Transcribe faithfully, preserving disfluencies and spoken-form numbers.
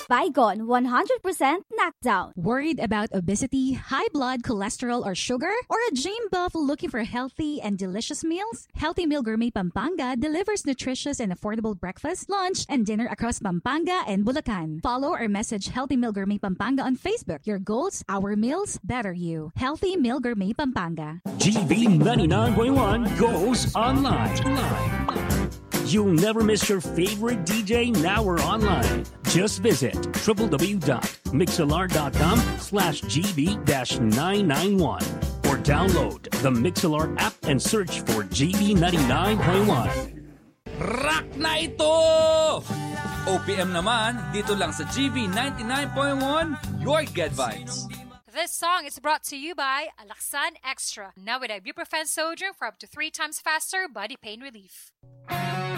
Baygon one hundred percent knockdown. Worried about obesity, high blood cholesterol, or sugar? Or a gym buff looking for healthy and delicious meals? Healthy Meal Gourmet Pampanga delivers nutritious and affordable breakfast, lunch, and dinner across Pampanga and Bulacan. Follow or message Healthy Meal Gourmet Pampanga on Facebook. Your goals, our meals, better you. Healthy Meal Gourmet Pampanga. G B ninety-nine point one goes online. You'll never miss your favorite D J now or online. Just visit www.mixlr.com slash GB-991 or download the Mixlr app and search for G B ninety-nine point one. Rock na ito! O P M naman, dito lang sa G B ninety-nine point one, your Get Vibes. This song is brought to you by Alaxan Extra. Now with ibuprofen sodium for up to three times faster body pain relief.